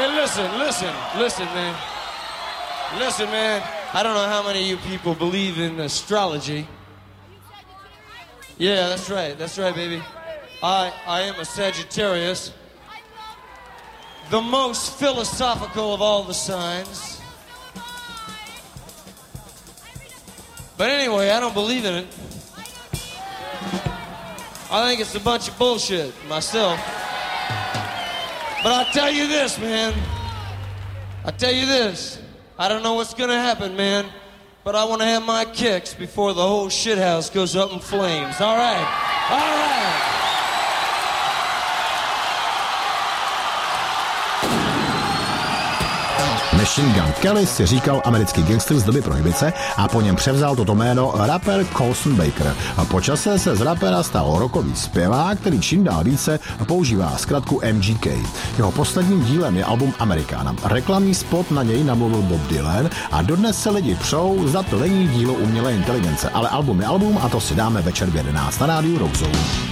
listen, man. Listen, man. I don't know how many of you people believe in astrology. Yeah, that's right, baby. I am a Sagittarius. The most philosophical of all the signs. But anyway, I don't believe in it. I think it's a bunch of bullshit, myself. But I'll tell you this, man. I don't know what's gonna happen, man. But I want to have my kicks before the whole shithouse goes up in flames. All right. Machine Gun Kelly si říkal americký gangster z doby prohibice a po něm převzal toto jméno rapper Colson Baker. Po čase se z rapera stal rockový zpěvák, který čím dál více používá zkratku MGK. Jeho posledním dílem je album Americana. Reklamní spot na něj namluvil Bob Dylan a dodnes se lidi přou, zda to není dílo umělé inteligence. Ale album je album a to si dáme večer v 11 na rádiu Rock Zone.